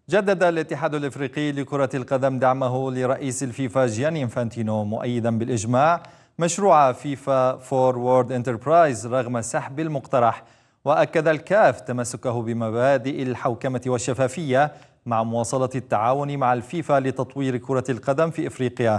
جدد الاتحاد الافريقي لكرة القدم دعمه لرئيس الفيفا جياني انفانتينو، مؤيدا بالإجماع مشروع فيفا فورورد انتربرايز رغم سحب المقترح. وأكد الكاف تمسكه بمبادئ الحوكمة والشفافية مع مواصلة التعاون مع الفيفا لتطوير كرة القدم في إفريقيا.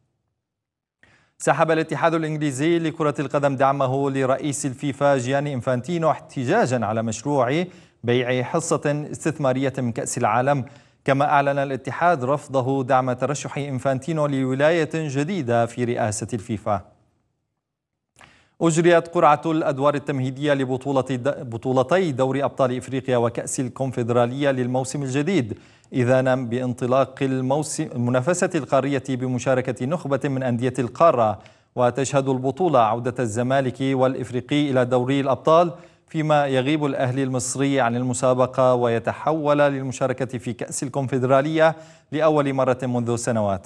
سحب الاتحاد الإنجليزي لكرة القدم دعمه لرئيس الفيفا جياني انفانتينو احتجاجا على مشروع بيع حصة استثمارية من كأس العالم. كما أعلن الاتحاد رفضه دعم ترشح انفانتينو لولاية جديدة في رئاسة الفيفا. أجريت قرعة الأدوار التمهيدية لبطولتي دوري أبطال إفريقيا وكأس الكونفدرالية للموسم الجديد، إذانا بانطلاق المنافسة القارية بمشاركة نخبة من أندية القارة. وتشهد البطولة عودة الزمالك والإفريقي إلى دوري الأبطال، فيما يغيب الأهلي المصري عن المسابقة ويتحول للمشاركة في كأس الكونفدرالية لأول مرة منذ سنوات.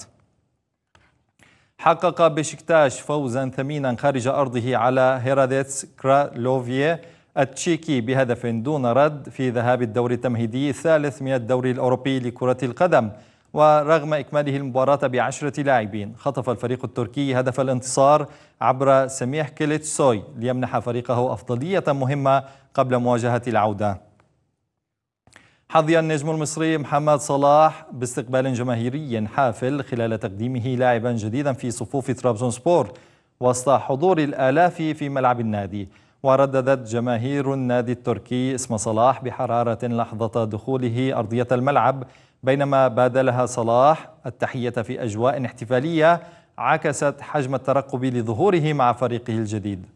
حقق بشكتاش فوزا ثمينا خارج أرضه على هيراديتس كرالوفيه التشيكي بهدف دون رد في ذهاب الدور التمهيدي الثالث من الدوري الأوروبي لكرة القدم. ورغم إكماله المباراة ب10 لاعبين، خطف الفريق التركي هدف الانتصار عبر سميح كيليتسوي ليمنح فريقه أفضلية مهمة قبل مواجهة العودة. حظي النجم المصري محمد صلاح باستقبال جماهيري حافل خلال تقديمه لاعبا جديدا في صفوف طرابزونسبور وسط حضور الآلاف في ملعب النادي. ورددت جماهير النادي التركي اسم صلاح بحرارة لحظة دخوله أرضية الملعب، بينما بادلها صلاح التحية في أجواء احتفالية عكست حجم الترقب لظهوره مع فريقه الجديد.